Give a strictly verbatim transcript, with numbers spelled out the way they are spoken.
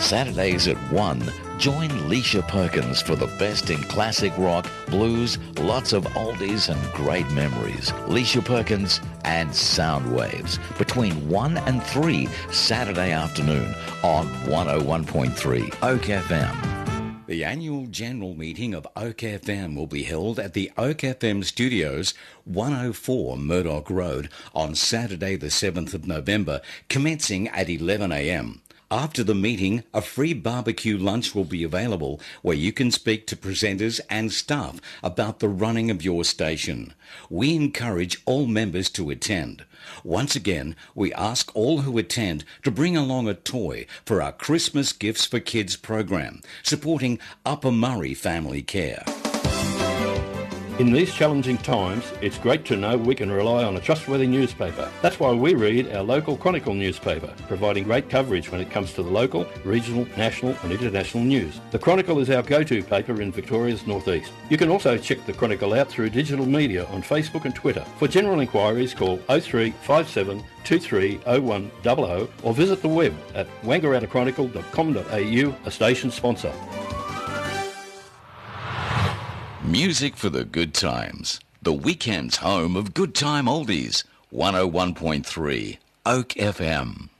Saturdays at one, join Leisha Perkins for the best in classic rock, blues, lots of oldies and great memories. Leisha Perkins and Soundwaves between one and three Saturday afternoon on one oh one point three Oak F M. The annual general meeting of Oak F M will be held at the Oak F M Studios, one oh four Murdoch Road, on Saturday the seventh of November, commencing at eleven a m. After the meeting, a free barbecue lunch will be available where you can speak to presenters and staff about the running of your station. We encourage all members to attend. Once again, we ask all who attend to bring along a toy for our Christmas Gifts for Kids program, supporting Upper Murray Family Care. In these challenging times, it's great to know we can rely on a trustworthy newspaper. That's why we read our local Chronicle newspaper, providing great coverage when it comes to the local, regional, national and international news. The Chronicle is our go-to paper in Victoria's northeast. You can also check the Chronicle out through digital media on Facebook and Twitter. For general inquiries, call oh three five seven two three oh one hundred or visit the web at wangaratta chronicle dot com dot a u, a station sponsor. Music for the good times. The weekend's home of good time oldies. one oh one point three Oak F M.